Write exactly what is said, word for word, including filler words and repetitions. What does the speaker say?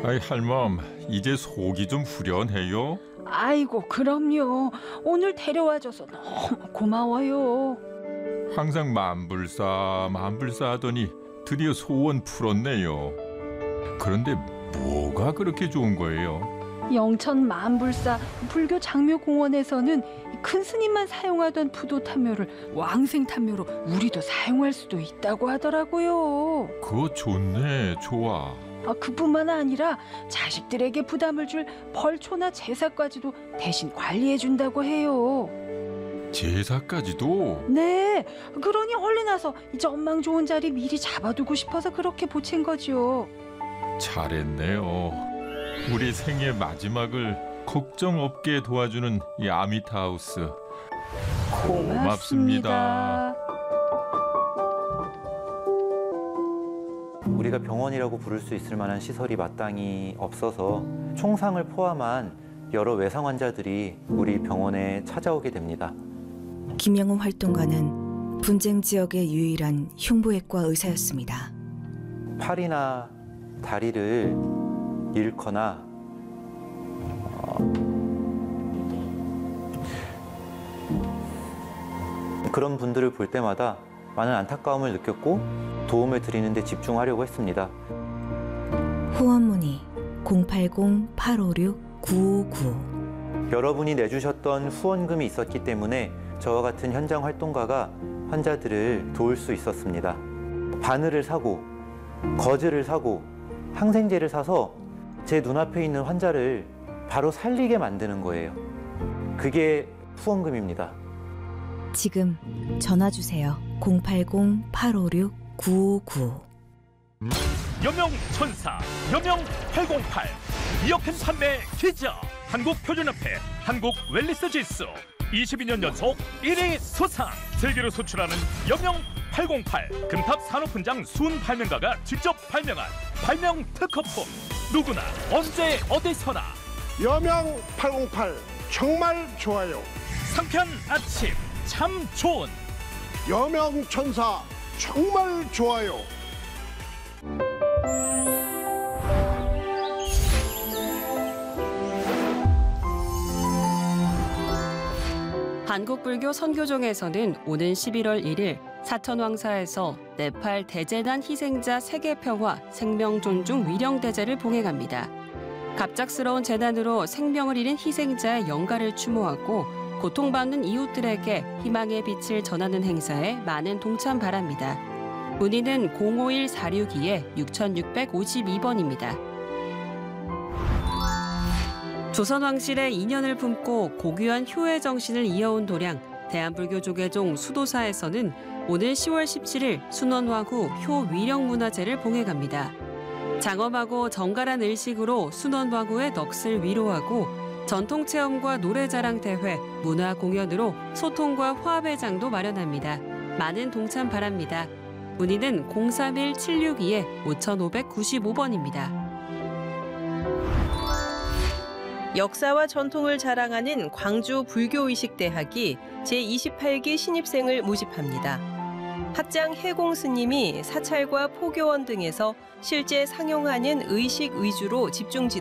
아이 할멈, 이제 속이 좀 후련해요? 아이고, 그럼요. 오늘 데려와줘서 너무 고마워요. 항상 만불사 만불사 하더니 드디어 소원 풀었네요. 그런데 뭐가 그렇게 좋은 거예요? 영천 만불사 불교 장묘공원에서는 큰 스님만 사용하던 부도탄묘를 왕생탄묘로 우리도 사용할 수도 있다고 하더라고요. 그거 좋네, 좋아. 아, 그뿐만 아니라 자식들에게 부담을 줄 벌초나 제사까지도 대신 관리해준다고 해요. 제사까지도? 네, 그러니 얼른 와서 이 전망 좋은 자리 미리 잡아두고 싶어서 그렇게 보챈 거죠. 잘했네요. 우리 생애 마지막을 걱정 없게 도와주는 이 아미타하우스. 고맙습니다. 우리가 병원이라고 부를 수 있을 만한 시설이 마땅히 없어서 총상을 포함한 여러 외상 환자들이 우리 병원에 찾아오게 됩니다. 김영우 활동가는 분쟁 지역의 유일한 흉부외과 의사였습니다. 팔이나 다리를 잃거나 어, 그런 분들을 볼 때마다 많은 안타까움을 느꼈고 도움을 드리는 데 집중하려고 했습니다. 후원 문의 공팔공 팔오육 구오구오. 여러분이 내주셨던 후원금이 있었기 때문에 저와 같은 현장 활동가가 환자들을 도울 수 있었습니다. 바늘을 사고 거즈를 사고 항생제를 사서 제 눈앞에 있는 환자를 바로 살리게 만드는 거예요. 그게 후원금입니다. 지금 전화 주세요. 공팔공 팔오육 구오구오. 여명천사 여명팔공팔 이어캔 판매 기적. 한국표준협회 한국웰리스 지수 이십이 년 연속 일 위 수상. 세계로 수출하는 여명팔공팔 금탑 산업훈장 순 발명가가 직접 발명한 발명 특허품. 누구나 언제 어디서나 여명 팔공팔 정말 좋아요. 상쾌한 아침 참 좋은 여명천사 정말 좋아요. 한국불교 선교종에서는 오는 십일월 일일 사천왕사에서 네팔 대재난 희생자 세계평화 생명존중 위령대제를 봉행합니다. 갑작스러운 재난으로 생명을 잃은 희생자의 영가를 추모하고 고통받는 이웃들에게 희망의 빛을 전하는 행사에 많은 동참 바랍니다. 문의는 공오일 사육이 육육오이 번입니다. 조선왕실의 인연을 품고 고귀한 효의 정신을 이어온 도량 대한불교조계종 수도사에서는 오늘 시월 십칠일 순원화후 효위령문화제를 봉행합니다. 장엄하고 정갈한 의식으로 순원화후의 넋을 위로하고 전통체험과 노래자랑 대회, 문화공연으로 소통과 화합의 장도 마련합니다. 많은 동참 바랍니다. 문의는 공삼일 칠육이 오오구오 번입니다. 역사와 전통을 자랑하는 광주 불교의식대학이 제이십팔 기 신입생을 모집합니다. 학장 해공 스님이 사찰과 포교원 등에서 실제 상용하는 의식 위주로 집중 지도